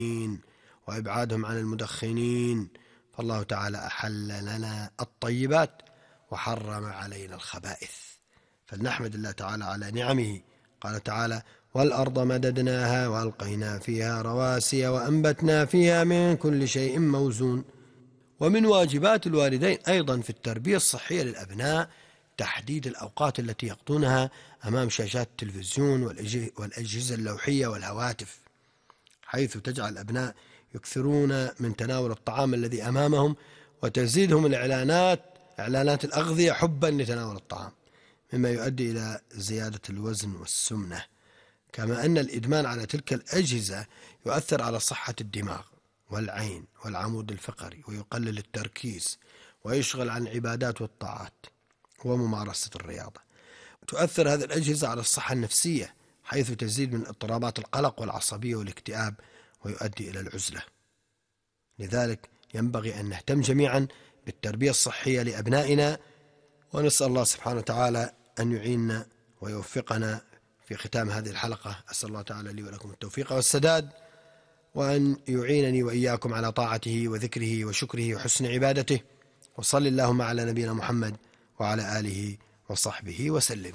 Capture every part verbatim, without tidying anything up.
وإبعادهم عن المدخنين. فالله تعالى أحل لنا الطيبات وحرم علينا الخبائث، فلنحمد الله تعالى على نعمه. قال تعالى: والأرض مددناها وألقينا فيها رواسي وأنبتنا فيها من كل شيء موزون. ومن واجبات الوالدين أيضا في التربية الصحية للأبناء تحديد الأوقات التي يقضونها أمام شاشات التلفزيون والأجهزة اللوحية والهواتف، حيث تجعل الأبناء يكثرون من تناول الطعام الذي أمامهم، وتزيدهم الإعلانات إعلانات الأغذية حبا لتناول الطعام، مما يؤدي إلى زيادة الوزن والسمنة. كما أن الإدمان على تلك الأجهزة يؤثر على صحة الدماغ والعين والعمود الفقري، ويقلل التركيز، ويشغل عن العبادات والطاعات وممارسة الرياضة. تؤثر هذه الأجهزة على الصحة النفسية، حيث تزيد من اضطرابات القلق والعصبية والاكتئاب، ويؤدي إلى العزلة. لذلك ينبغي أن نهتم جميعا بالتربية الصحية لأبنائنا، ونسأل الله سبحانه وتعالى أن يعيننا ويوفقنا. في ختام هذه الحلقة أسأل الله تعالى لي ولكم التوفيق والسداد، وأن يعينني وإياكم على طاعته وذكره وشكره وحسن عبادته. وصل اللهم على نبينا محمد وعلى آله وصحبه وسلم.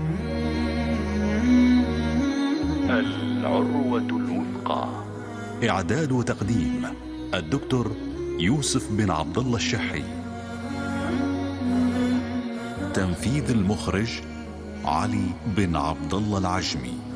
العروة الوثقى. إعداد وتقديم الدكتور يوسف بن عبد الله الشحي. تنفيذ المخرج علي بن عبد الله العجمي.